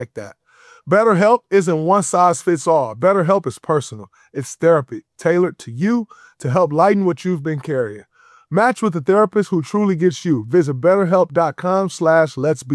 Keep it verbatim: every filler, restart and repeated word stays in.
like that. BetterHelp isn't one size fits all. BetterHelp is personal. It's therapy tailored to you to help lighten what you've been carrying. Match with a therapist who truly gets you. Visit betterhelp.com slash let's be